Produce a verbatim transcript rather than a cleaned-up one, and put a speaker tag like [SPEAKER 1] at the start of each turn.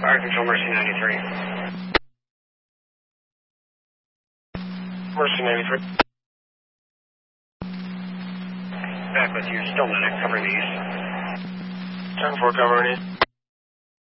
[SPEAKER 1] Fire Control, Mercy ninety-three. Mercy ninety-three. Back with you, still medic, covering the east. ten four, covering east.